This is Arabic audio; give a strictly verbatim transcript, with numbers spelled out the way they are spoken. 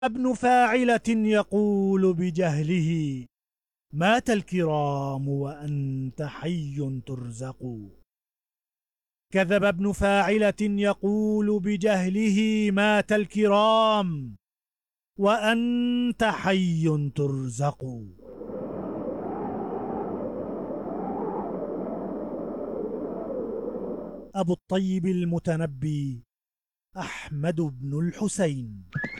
ابن فاعلة يقول بجهله: مات الكرام وأنت حي ترزق. كذب ابن فاعلة يقول بجهله: مات الكرام وأنت حي ترزق. أبو الطيب المتنبي أحمد بن الحسين.